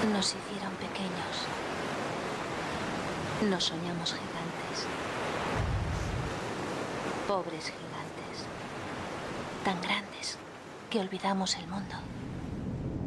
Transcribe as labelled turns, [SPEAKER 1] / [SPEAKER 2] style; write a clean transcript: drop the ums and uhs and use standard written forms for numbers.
[SPEAKER 1] Nos hicieron pequeños. Nos soñamos gigantes. Pobres gigantes. Tan grandes que olvidamos el mundo.